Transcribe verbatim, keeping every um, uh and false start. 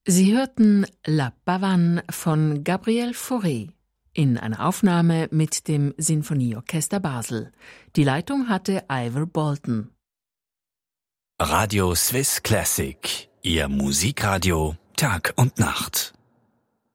Sie hörten La Pavane von Gabriel Fauré in einer Aufnahme mit dem Sinfonieorchester Basel. Die Leitung hatte Ivor Bolton. Radio Swiss Classic, Ihr Musikradio Tag und Nacht.